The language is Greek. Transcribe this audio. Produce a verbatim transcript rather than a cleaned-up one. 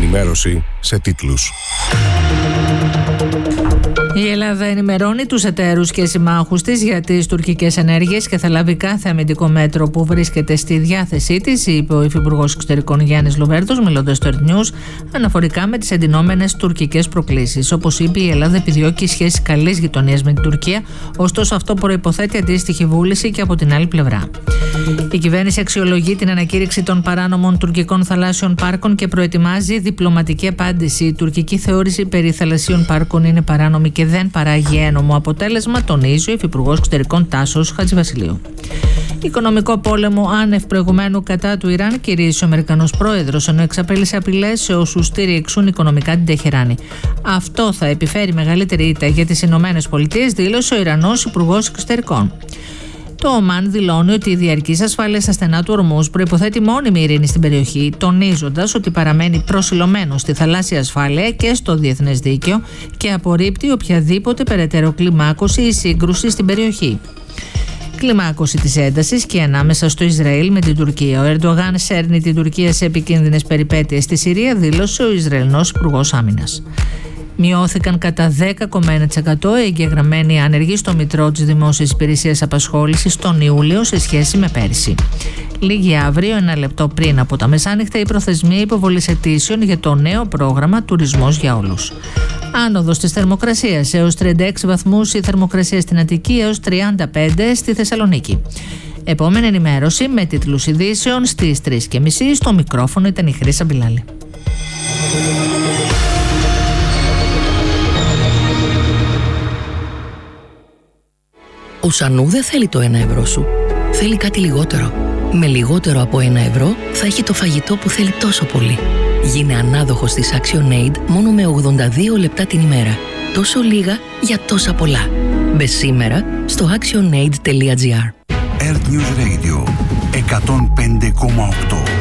ενημέρωση σε τίτλους. Η Ελλάδα ενημερώνει τους εταίρους και συμμάχους της για τις τουρκικές ενέργειες και θα λάβει κάθε αμυντικό μέτρο που βρίσκεται στη διάθεσή της, είπε ο Υφυπουργός Εξωτερικών Γιάννης Λοβέρδος, μιλώντας στο Earth News, αναφορικά με τις εντυνόμενες τουρκικές προκλήσεις. Όπως είπε, η Ελλάδα επιδιώκει σχέσεις καλής γειτονίας με την Τουρκία, ωστόσο αυτό προϋποθέτει αντίστοιχη βούληση και από την άλλη πλευρά. Η κυβέρνηση αξιολογεί την ανακήρυξη των παράνομων τουρκικών θαλάσσιων πάρκων και προετοιμάζει διπλωματική απάντηση. Η τουρκική θεώρηση περί θαλασσίων πάρκων είναι παράνομη και δεν παράγει ένομο αποτέλεσμα, τονίζει ο Υφυπουργός Εξωτερικών Τάσος Χατζηβασιλείου. Οικονομικό πόλεμο άνευ προηγουμένου κατά του Ιράν κηρύσσει ο Αμερικανός πρόεδρος, ενώ εξαπέλυσε απειλές σε όσους στηρίξουν οικονομικά την Τεχεράνη. Αυτό θα επιφέρει μεγαλύτερη ήττα για τις Ηνωμένες Πολιτείες, δήλωσε ο Ιρανός Υπουργός Εξωτερικών. Το Ομάν δηλώνει ότι η διαρκής ασφάλεια στα στενά του Ορμούζ προϋποθέτει μόνιμη ειρήνη στην περιοχή, τονίζοντας ότι παραμένει προσιλωμένο στη θαλάσσια ασφάλεια και στο διεθνές δίκαιο και απορρίπτει οποιαδήποτε περαιτέρω κλιμάκωση ή σύγκρουση στην περιοχή. Κλιμάκωση της έντασης και ανάμεσα στο Ισραήλ με την Τουρκία. Ο Ερντογάν σέρνει την Τουρκία σε επικίνδυνες περιπέτειες στη Συρία, δήλωσε ο Ισραηλινός Υπουργός Άμυνας. Μειώθηκαν κατά δέκα κόμμα ένα τοις εκατό οι εγγεγραμμένοι άνεργοι στο Μητρό της Δημόσιας Υπηρεσίας Απασχόλησης τον Ιούλιο σε σχέση με πέρυσι. Λίγη αύριο, ένα λεπτό πριν από τα μεσάνυχτα, η προθεσμία υποβολής αιτήσεων για το νέο πρόγραμμα Τουρισμός για Όλους. Άνοδος της θερμοκρασίας, έως τριάντα έξι βαθμούς η θερμοκρασία στην Αττική, έως τριάντα πέντε στη Θεσσαλονίκη. Επόμενη ενημέρωση με τίτλους ειδήσεων στις τρεις και μισή. Στο μικρόφωνο ήταν η Χρύσα Μπιλάλη. Ο Σανού δεν θέλει το ένα ευρώ σου. Θέλει κάτι λιγότερο. Με λιγότερο από ένα ευρώ θα έχει το φαγητό που θέλει τόσο πολύ. Γίνε ανάδοχος της ActionAid μόνο με ογδόντα δύο λεπτά την ημέρα. Τόσο λίγα για τόσα πολλά. Μπε σήμερα στο actionaid τελεία gr. Earth News Radio εκατόν πέντε κόμμα οκτώ.